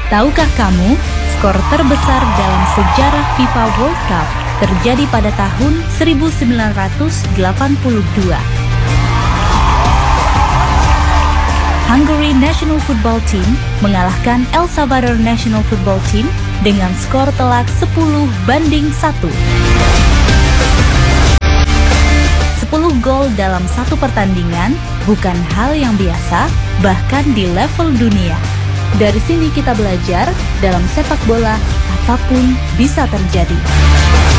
Tahukah kamu, skor terbesar dalam sejarah FIFA World Cup terjadi pada tahun 1982. Hungary National Football Team mengalahkan El Salvador National Football Team dengan skor telak 10-1. 10 gol dalam satu pertandingan bukan hal yang biasa, bahkan di level dunia. Dari sini kita belajar, dalam sepak bola apapun bisa terjadi.